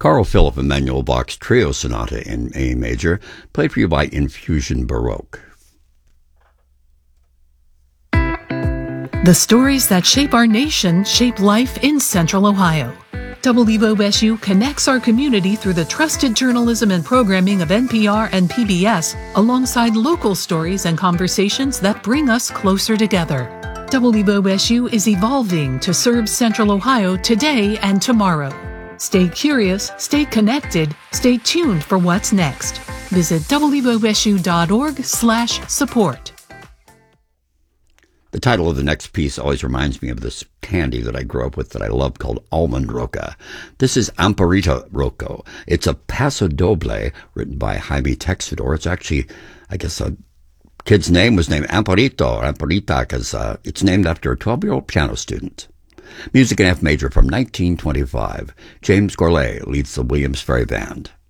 Carl Philipp Emanuel Bach's Trio Sonata in A major, played for you by Infusion Baroque. The stories that shape our nation shape life in Central Ohio. WOSU connects our community through the trusted journalism and programming of NPR and PBS, alongside local stories and conversations that bring us closer together. WOSU is evolving to serve Central Ohio today and tomorrow. Stay curious, stay connected, stay tuned for what's next. Visit wosu.org/support. The title of the next piece always reminds me of this candy that I grew up with that I love called Almond Roca. This is Amparita Rocco. It's a paso doble written by Jaime Texidor. It's actually, I guess, a kid's name was named Amparito or Amparita because it's named after a 12-year-old piano student. Music in F major from 1925. James Gourlay leads the Williams Ferry Band.